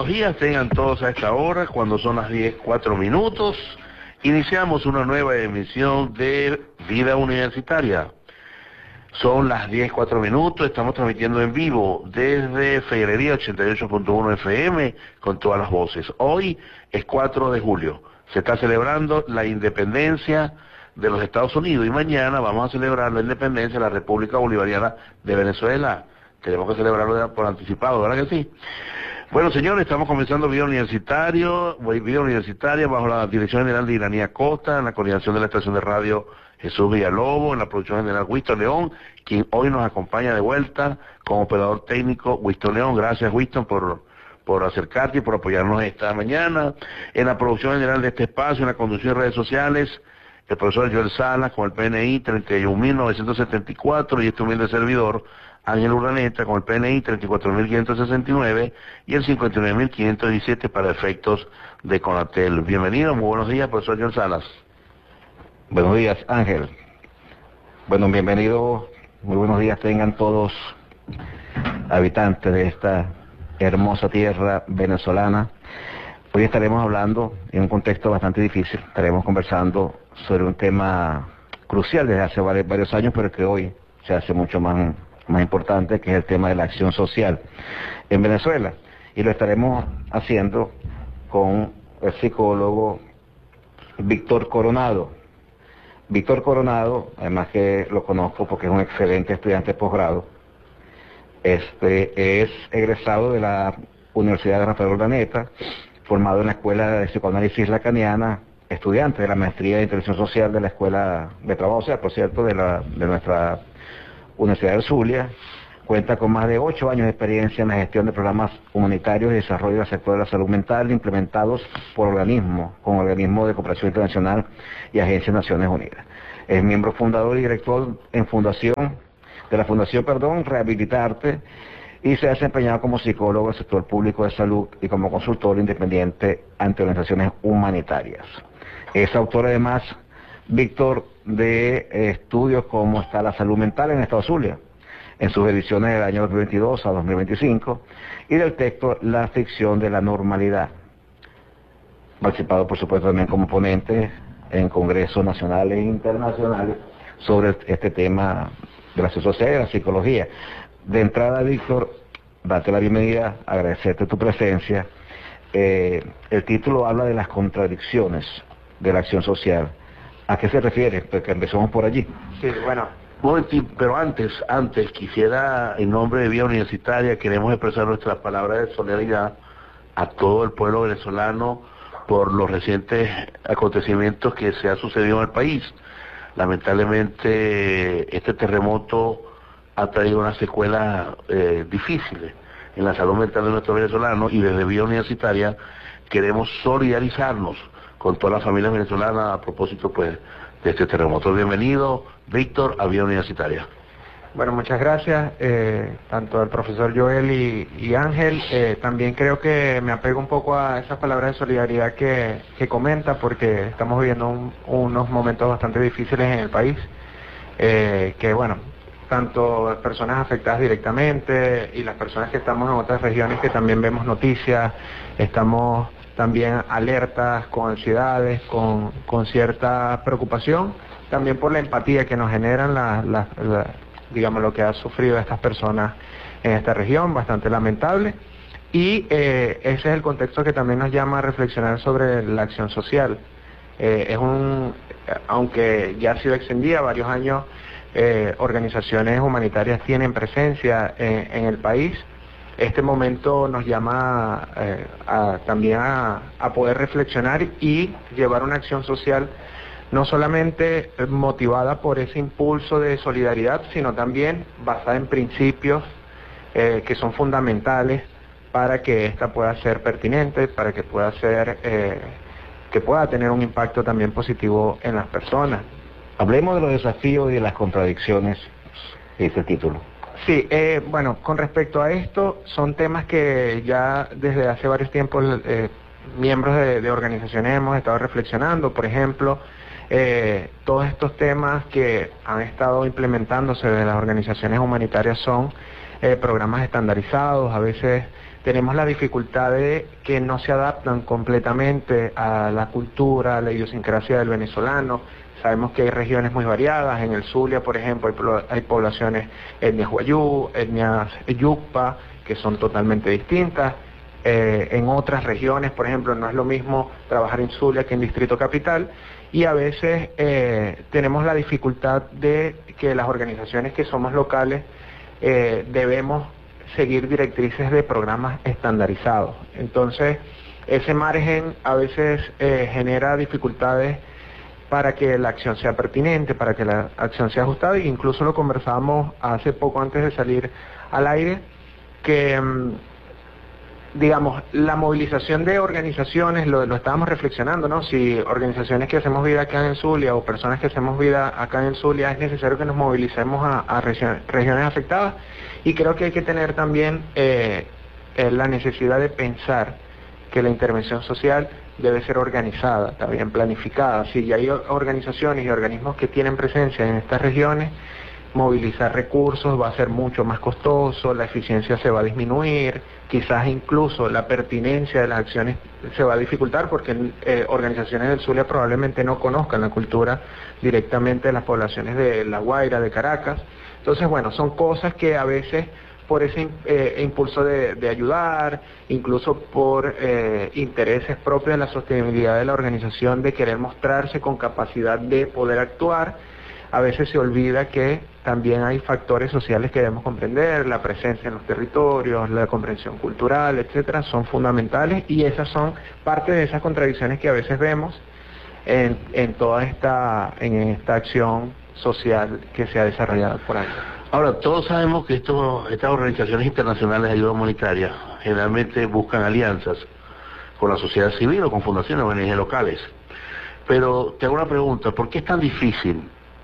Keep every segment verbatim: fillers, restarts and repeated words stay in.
días tengan todos a esta hora, cuando son las diez, cuatro minutos. Iniciamos una nueva emisión de Vida Universitaria. Son las diez, cuatro minutos, estamos transmitiendo en vivo desde Figuerería ochenta y ocho punto uno F M con todas las voces. Hoy es cuatro de julio, se está celebrando la independencia de los Estados Unidos y mañana vamos a celebrar la independencia de la República Bolivariana de Venezuela. Tenemos que celebrarlo por anticipado, ¿verdad que sí? Bueno, señores, estamos comenzando Vida Universitario, Vida Universitaria bajo la dirección general de Iranía Costa, en la coordinación de la estación de radio Jesús Villalobos, en la producción general Winston León, quien hoy nos acompaña de vuelta como operador técnico Winston León. Gracias, Winston, por, por acercarte y por apoyarnos esta mañana. En la producción general de este espacio, en la conducción de redes sociales, el profesor Joel Salas con el P N I treinta y un mil novecientos setenta y cuatro y este humilde servidor Ángel Urdaneta con el P N I treinta y cuatro mil quinientos sesenta y nueve y el cincuenta y nueve mil quinientos diecisiete para efectos de Conatel. Bienvenido, muy buenos días, profesor Joel Salas. Buenos días, Ángel. Bueno, bienvenidos, muy buenos días tengan todos habitantes de esta hermosa tierra venezolana. Hoy estaremos hablando en un contexto bastante difícil, estaremos conversando sobre un tema crucial desde hace varios años, pero que hoy se hace mucho más, más importante, que es el tema de la acción social en Venezuela. Y lo estaremos haciendo con el psicólogo Víctor Coronado. Víctor Coronado, además que lo conozco porque es un excelente estudiante de posgrado, este, es egresado de la Universidad de Rafael Urdaneta, formado en la Escuela de Psicoanálisis Lacaniana, estudiante de la Maestría de Intervención Social de la Escuela de Trabajo Social, por cierto, de, la, de nuestra Universidad de Zulia. Cuenta con más de ocho años de experiencia en la gestión de programas humanitarios y desarrollo del sector de la salud mental implementados por organismos, con organismos de cooperación internacional y agencias de Naciones Unidas. Es miembro fundador y director en fundación, de la Fundación, perdón, Rehabilitarte, y se ha desempeñado como psicólogo del sector público de salud y como consultor independiente ante organizaciones humanitarias. Es autor además, Víctor, de estudios como está la salud mental en el Estado Zulia, en sus ediciones del año dos mil veintidós a dos mil veinticinco, y del texto La ficción de la normalidad. Participado, por supuesto, también como ponente en congresos nacionales e internacionales sobre este tema de la sociedad y de la psicología. De entrada, Víctor, date la bienvenida, agradecerte tu presencia. Eh, el título habla de las contradicciones de la acción social. ¿A qué se refiere? Porque empezamos por allí. Sí, bueno. Pero antes, antes quisiera, en nombre de Vía Universitaria, queremos expresar nuestras palabras de solidaridad a todo el pueblo venezolano por los recientes acontecimientos que se han sucedido en el país. Lamentablemente, este terremoto ha traído unas secuelas eh, difíciles en la salud mental de nuestros venezolanos, y desde Vía Universitaria queremos solidarizarnos con todas las familias venezolanas a propósito pues de este terremoto. Bienvenido, Víctor, a Vía Universitaria. Bueno, muchas gracias, eh, tanto al profesor Joel y, y Ángel. Eh, también creo que me apego un poco a esas palabras de solidaridad que, que comenta, porque estamos viviendo un, unos momentos bastante difíciles en el país, eh, que bueno, tanto las personas afectadas directamente y las personas que estamos en otras regiones que también vemos noticias, estamos también alertas, con ansiedades, con, con cierta preocupación, también por la empatía que nos generan la, la, la, digamos, lo que ha sufrido estas personas en esta región, bastante lamentable, y eh, ese es el contexto que también nos llama a reflexionar sobre la acción social. Eh, es un, aunque ya ha sido extendida varios años, eh, organizaciones humanitarias tienen presencia en, en el país. Este momento nos llama eh, a, también a, a poder reflexionar y llevar una acción social no solamente motivada por ese impulso de solidaridad, sino también basada en principios eh, que son fundamentales para que ésta pueda ser pertinente, para que pueda ser, eh, que pueda tener un impacto también positivo en las personas. Hablemos de los desafíos y de las contradicciones, dice el título. Sí, eh, bueno, con respecto a esto, son temas que ya desde hace varios tiempos eh, miembros de, de organizaciones hemos estado reflexionando. Por ejemplo, eh, todos estos temas que han estado implementándose de las organizaciones humanitarias son eh, programas estandarizados, a veces tenemos la dificultad de que no se adaptan completamente a la cultura, a la idiosincrasia del venezolano. Sabemos que hay regiones muy variadas. En el Zulia, por ejemplo, hay, hay poblaciones etnias Wayuu, etnias Yucpa, que son totalmente distintas. Eh, en otras regiones, por ejemplo, no es lo mismo trabajar en Zulia que en Distrito Capital, y a veces eh, tenemos la dificultad de que las organizaciones que somos locales eh, debemos seguir directrices de programas estandarizados. Entonces, ese margen a veces eh, genera dificultades para que la acción sea pertinente, para que la acción sea ajustada, e incluso lo conversábamos hace poco antes de salir al aire, que digamos, la movilización de organizaciones, lo, lo estábamos reflexionando, ¿no? Si organizaciones que hacemos vida acá en Zulia o personas que hacemos vida acá en Zulia, es necesario que nos movilicemos a, a regiones, regiones afectadas, y creo que hay que tener también eh, eh, la necesidad de pensar que la intervención social debe ser organizada, también planificada. Si ya hay organizaciones y organismos que tienen presencia en estas regiones, movilizar recursos va a ser mucho más costoso, la eficiencia se va a disminuir, quizás incluso la pertinencia de las acciones se va a dificultar, porque eh, organizaciones del Zulia probablemente no conozcan la cultura directamente de las poblaciones de La Guaira, de Caracas. Entonces, bueno, son cosas que a veces por ese eh, impulso de, de ayudar, incluso por eh, intereses propios de la sostenibilidad de la organización, de querer mostrarse con capacidad de poder actuar, a veces se olvida que también hay factores sociales que debemos comprender, la presencia en los territorios, la comprensión cultural, etcétera, son fundamentales, y esas son parte de esas contradicciones que a veces vemos en, en toda esta, en esta acción social que se ha desarrollado por años. Ahora, todos sabemos que esto, estas organizaciones internacionales de ayuda humanitaria generalmente buscan alianzas con la sociedad civil o con fundaciones o O N G locales. Pero te hago una pregunta, ¿por qué es tan difícil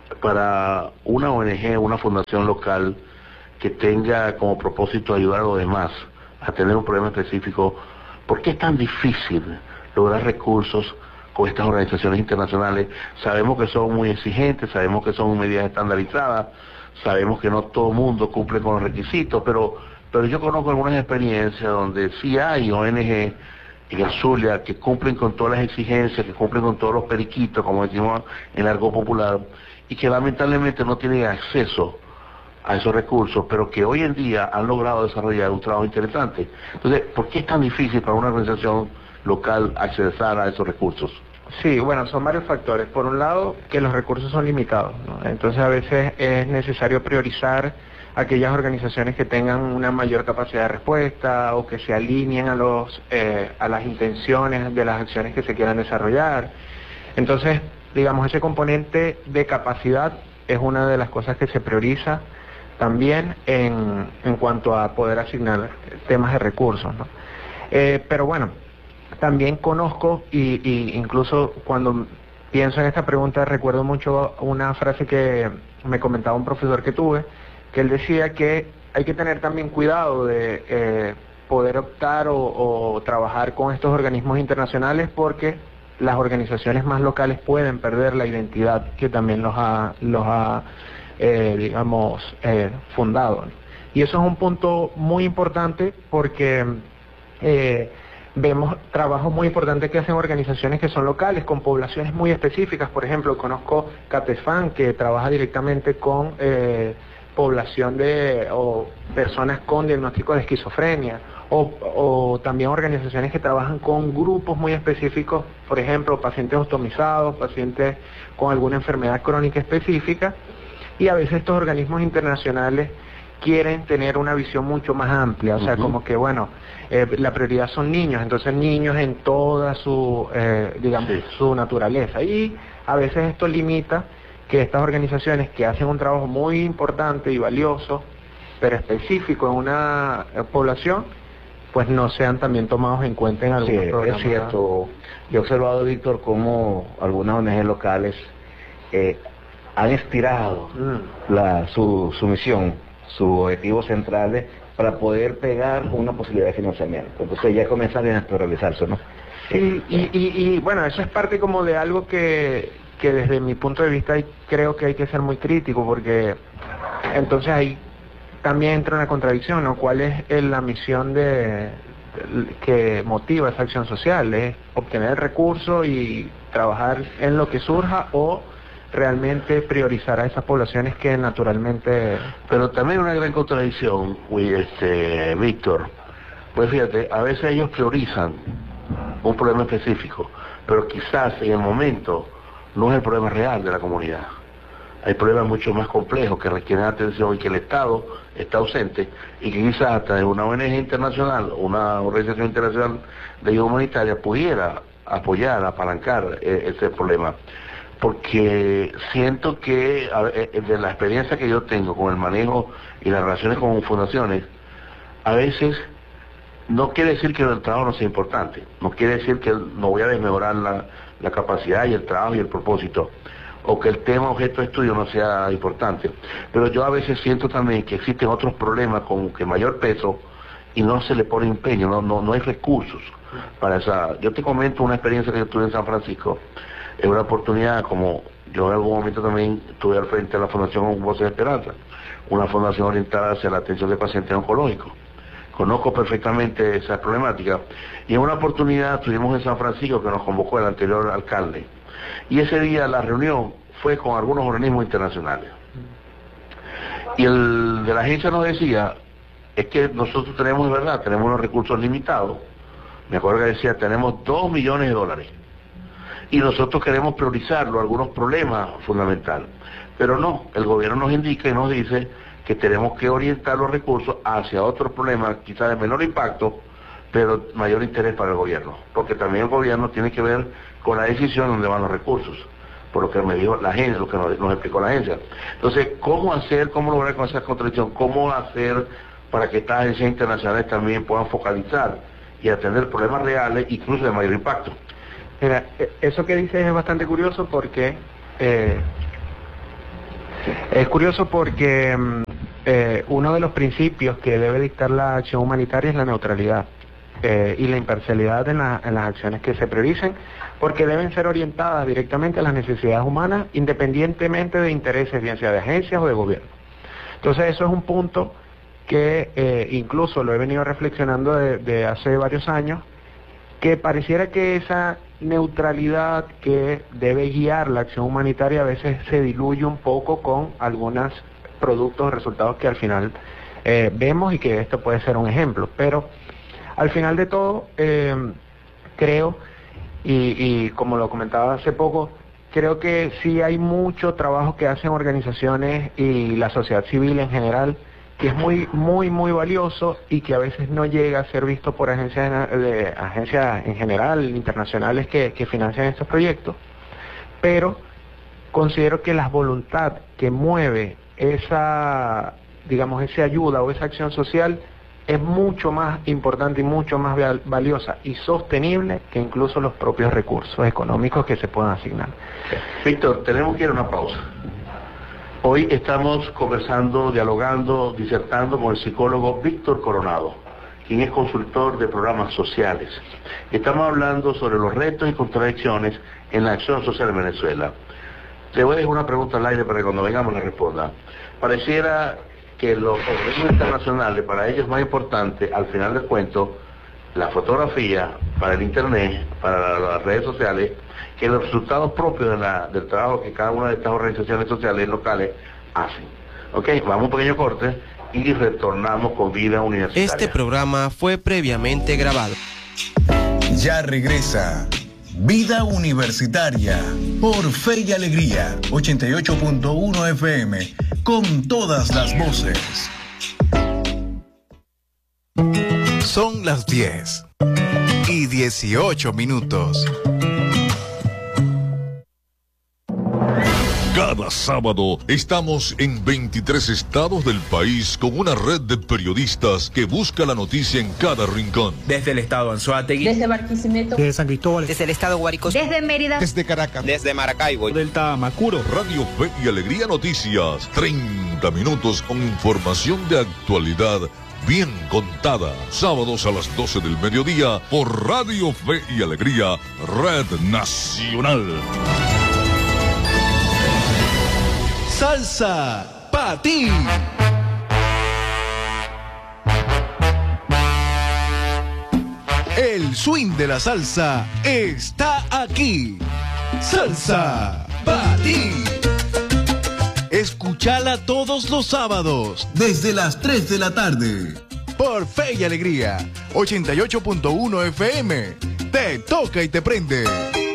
para una O N G, una fundación local que tenga como propósito ayudar a los demás a tener un problema específico, por qué es tan difícil lograr recursos con estas organizaciones internacionales? Sabemos que son muy exigentes, sabemos que son medidas estandarizadas, sabemos que no todo el mundo cumple con los requisitos, pero, pero yo conozco algunas experiencias donde sí hay O N G en el Zulia que cumplen con todas las exigencias, que cumplen con todos los periquitos, como decimos en el argot popular, y que lamentablemente no tienen acceso a esos recursos, pero que hoy en día han logrado desarrollar un trabajo interesante. Entonces, ¿por qué es tan difícil para una organización local acceder a esos recursos? Sí, bueno, son varios factores. Por un lado, que los recursos son limitados, ¿no? Entonces a veces es necesario priorizar aquellas organizaciones que tengan una mayor capacidad de respuesta o que se alineen a los eh, a las intenciones de las acciones que se quieran desarrollar. Entonces, digamos, ese componente de capacidad es una de las cosas que se prioriza también en, en cuanto a poder asignar temas de recursos, ¿no? Eh, pero bueno, también conozco, y, y incluso cuando pienso en esta pregunta recuerdo mucho una frase que me comentaba un profesor que tuve, que él decía que hay que tener también cuidado de eh, poder optar o, o trabajar con estos organismos internacionales, porque las organizaciones más locales pueden perder la identidad que también los ha, los ha eh, digamos, eh, fundado. Y eso es un punto muy importante, porque eh, vemos trabajos muy importantes que hacen organizaciones que son locales, con poblaciones muy específicas. Por ejemplo, conozco CATESFAN, que trabaja directamente con eh, población de o personas con diagnóstico de esquizofrenia, o, o también organizaciones que trabajan con grupos muy específicos, por ejemplo, pacientes ostomizados, pacientes con alguna enfermedad crónica específica, y a veces estos organismos internacionales quieren tener una visión mucho más amplia, o sea, uh-huh. como que, bueno, eh, la prioridad son niños, entonces niños en toda su, eh, digamos, sí. su naturaleza, y a veces esto limita que estas organizaciones que hacen un trabajo muy importante y valioso, pero específico en una eh, población, pues no sean también tomados en cuenta en algunos sí, programas. Es cierto. Yo he observado, Víctor, cómo algunas O N G locales eh, han estirado mm. la, su, su misión, sus objetivos centrales, para poder pegar una posibilidad de financiamiento. Entonces ya comienzan a naturalizarse, ¿no? Sí, y, y, y bueno, eso es parte como de algo que, que desde mi punto de vista creo que hay que ser muy crítico, porque entonces hay también entra en la contradicción, ¿no? ¿Cuál es eh, la misión de, de que motiva esa acción social? ¿Es obtener recursos y trabajar en lo que surja, o realmente priorizar a esas poblaciones que naturalmente... Pero también una gran contradicción, este, Víctor, pues fíjate, a veces ellos priorizan un problema específico, pero quizás en el momento no es el problema real de la comunidad. Hay problemas mucho más complejos que requieren atención y que el Estado está ausente, y que quizás hasta una O N G internacional, una organización internacional de ayuda humanitaria pudiera apoyar, apalancar eh, ese problema. Porque siento que a, eh, de la experiencia que yo tengo con el manejo y las relaciones con fundaciones, a veces no quiere decir que el trabajo no sea importante, no quiere decir que no voy a desmejorar la, la capacidad y el trabajo y el propósito, o que el tema objeto de estudio no sea importante, pero yo a veces siento también que existen otros problemas con que mayor peso y no se le pone empeño, no, no, no hay recursos para esa. Yo te comento una experiencia que yo tuve en San Francisco, es una oportunidad, como yo en algún momento también estuve al frente de la Fundación Voces de Esperanza, una fundación orientada hacia la atención de pacientes oncológicos. Conozco perfectamente esa problemática, y en una oportunidad estuvimos en San Francisco que nos convocó el anterior alcalde, y ese día la reunión fue con algunos organismos internacionales, y el de la agencia nos decía, es que nosotros tenemos, de verdad, tenemos unos recursos limitados. Me acuerdo que decía, tenemos dos millones de dólares, y nosotros queremos priorizarlo, algunos problemas fundamentales, pero no, el gobierno nos indica y nos dice que tenemos que orientar los recursos hacia otros problemas, quizás de menor impacto, pero mayor interés para el gobierno, porque también el gobierno tiene que ver con la decisión de dónde van los recursos, por lo que me dijo la agencia, lo que nos, nos explicó la agencia. Entonces, ¿cómo hacer, cómo lograr con esa contradicción? ¿Cómo hacer para que estas agencias internacionales también puedan focalizar y atender problemas reales, incluso de mayor impacto? Mira, eso que dices es bastante curioso porque... Eh, es curioso porque eh, uno de los principios que debe dictar la acción humanitaria es la neutralidad eh, y la imparcialidad en, la, en las acciones que se prioricen, porque deben ser orientadas directamente a las necesidades humanas, independientemente de intereses, bien sea de agencias o de gobierno. Entonces eso es un punto que eh, incluso lo he venido reflexionando de, de hace varios años, que pareciera que esa neutralidad que debe guiar la acción humanitaria a veces se diluye un poco con algunos productos o resultados que al final eh, vemos, y que esto puede ser un ejemplo. Pero al final de todo, eh, creo, y, y como lo comentaba hace poco, creo que sí hay mucho trabajo que hacen organizaciones y la sociedad civil en general, que es muy, muy, muy valioso y que a veces no llega a ser visto por agencias, de, agencias en general, internacionales que, que financian estos proyectos. Pero considero que la voluntad que mueve esa, digamos, esa ayuda o esa acción social es mucho más importante y mucho más valiosa y sostenible que incluso los propios recursos económicos que se puedan asignar. Víctor, tenemos que ir a una pausa. Hoy estamos conversando, dialogando, disertando con el psicólogo Víctor Coronado, quien es consultor de programas sociales. Estamos hablando sobre los retos y contradicciones en la acción social en Venezuela. Le voy a dejar una pregunta al aire para que cuando vengamos la responda. Pareciera que los organismos internacionales, para ellos es más importante, al final del cuento, la fotografía, para el internet, para las redes sociales, que los resultados propios de la, del trabajo que cada una de estas organizaciones sociales locales hacen. Ok, vamos a un pequeño corte y retornamos con Vida Universitaria. Este programa fue previamente grabado. Ya regresa Vida Universitaria por Fe y Alegría ochenta y ocho punto uno F M, con todas las voces. Son las diez y dieciocho minutos. Cada sábado estamos en veintitrés estados del país con una red de periodistas que busca la noticia en cada rincón. Desde el estado Anzoátegui, desde Barquisimeto, desde San Cristóbal, desde el estado Guárico, desde Mérida, desde Caracas, desde Maracaibo, del Tamacuro. Radio Fe y Alegría Noticias, treinta minutos con información de actualidad bien contada. Sábados a las doce del mediodía por Radio Fe y Alegría, Red Nacional. Salsa pa' ti. El swing de la salsa está aquí. Salsa para ti. Escúchala todos los sábados desde las tres de la tarde por Fe y Alegría ochenta y ocho punto uno F M. Te toca y te prende.